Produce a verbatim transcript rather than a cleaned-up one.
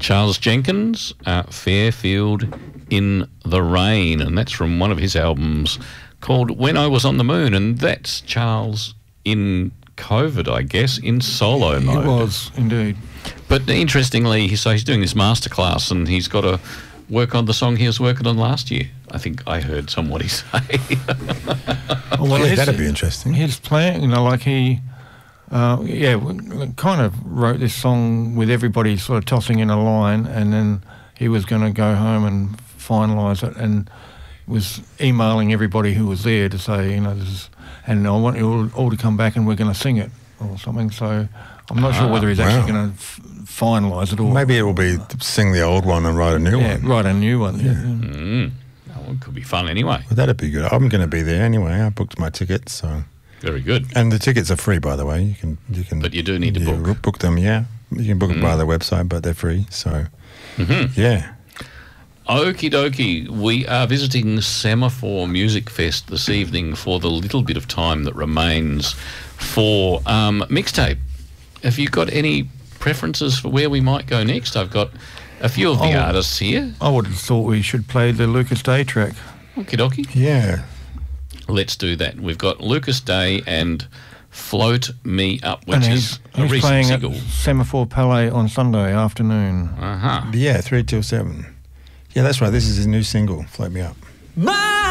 Charles Jenkins, uh, Fairfield in the Rain, and that's from one of his albums called When I Was on the Moon, and that's Charles in COVID, I guess, in solo mode. It was, indeed. But interestingly, he- so he's doing this masterclass, and he's got to work on the song he was working on last year. I think I heard somebody say. Oh, well, Yeah, his- that'd be interesting. His plan, you know, like he, uh, yeah, w- kind of wrote this song with everybody sort of tossing in a line, and then he was going to go home and finalise it, and was emailing everybody who was there to say, you know, this is, and I want you all, all to come back and we're going to sing it or something. So I'm not sure Ah, whether he's wow. actually going to f- finalise it or Maybe it will be sing the old one and write a new yeah, one. write a new one. Yeah. Mm. Oh, it could be fun anyway. Well, that'd be good. I'm going to be there anyway. I booked my tickets, so Very good. and the tickets are free, by the way. You can you can. But you do need to yeah, book. book them. Yeah, you can book them by the website, but they're free. So yeah, Okie dokie. We are visiting Semaphore Music Fest this evening for the little bit of time that remains for um, mixtape. Have you got any preferences for where we might go next? I've got a few of the Oh. artists here. I would have thought we should play the Lucas Day track. Okie dokie. yeah. Let's do that. We've got Lucas Day and Float Me Up, which and is he's, a he's recent playing single. at Semaphore Palais on Sunday afternoon. Uh-huh. Yeah, three till seven. Yeah, that's right. This is his new single, "Float Me Up." My